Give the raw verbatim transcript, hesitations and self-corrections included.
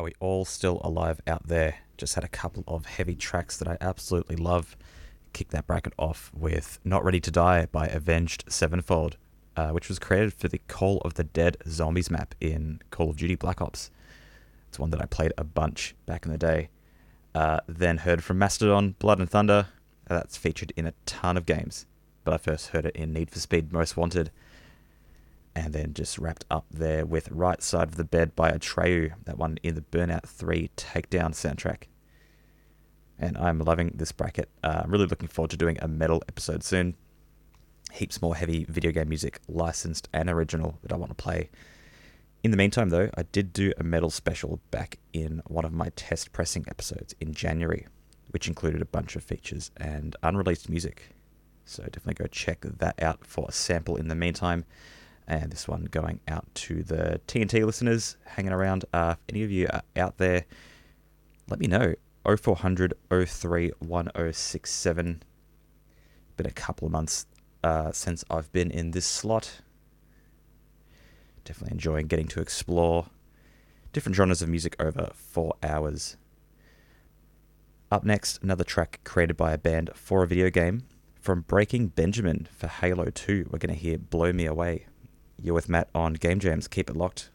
Are we all still alive out there? Just had a couple of heavy tracks that I absolutely love. Kick that bracket off with Not Ready to Die by Avenged Sevenfold, uh, which was created for the Call of the Dead Zombies map in Call of Duty Black Ops. It's one that I played a bunch back in the day. Uh, then heard from Mastodon, Blood and Thunder. That's featured in a ton of games, but I first heard it in Need for Speed Most Wanted. And then just wrapped up there with Right Side of the Bed by Atreyu, that one in the Burnout three Takedown soundtrack. And I'm loving this bracket. Uh, I'm really looking forward to doing a metal episode soon. Heaps more heavy video game music, licensed and original, that I want to play. In the meantime, though, I did do a metal special back in one of my test pressing episodes in January, which included a bunch of features and unreleased music. So definitely go check that out for a sample in the meantime. And this one going out to the T N T listeners hanging around. Uh, if any of you are out there, let me know. oh four hundred, oh three, one oh six seven. Been a couple of months uh, since I've been in this slot. Definitely enjoying getting to explore different genres of music over four hours. Up next, another track created by a band for a video game. From Breaking Benjamin for Halo two, we're going to hear Blow Me Away. You're with Matt on Game Jams. Keep it locked.